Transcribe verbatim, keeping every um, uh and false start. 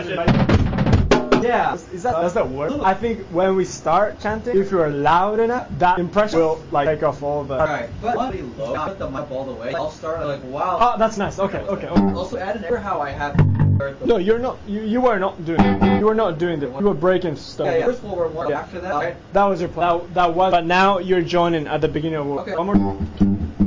Yeah, is that does that work? I think when we start chanting, if you're loud enough, that impression will like take off all the. Alright, but I'll be low, not put the mic all the way. I'll start like wow. Oh, that's nice. Okay, okay, okay. Also add an error how I have. No, you're not. You, you were not doing it. You were not doing it. You were breaking stuff. Yeah, yeah. First of all, we're one. After that, right? That was your plan. That, that was. But now you're joining at the beginning of work. Okay. One more.